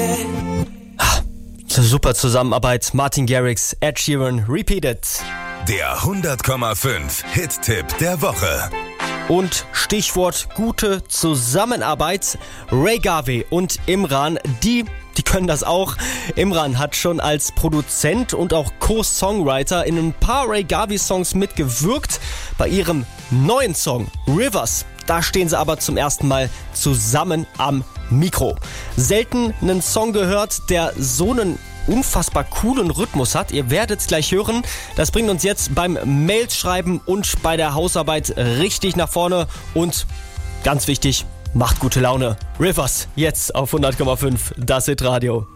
Super Zusammenarbeit. Martin Garrix, Ed Sheeran, Repeat It. Der 100,5 Hit-Tipp der Woche. Und Stichwort gute Zusammenarbeit. Ray Garvey und Imran, die können das auch. Imran hat schon als Produzent und auch Co-Songwriter in ein paar Ray Garvey-Songs mitgewirkt. Bei ihrem neuen Song Rivers, da stehen sie aber zum ersten Mal zusammen am Mikro. Selten einen Song gehört, der so einen unfassbar coolen Rhythmus hat. Ihr werdet es gleich hören. Das bringt uns jetzt beim Mailschreiben und bei der Hausarbeit richtig nach vorne. Und ganz wichtig, macht gute Laune. Rivers, jetzt auf 100,5, das Hit Radio.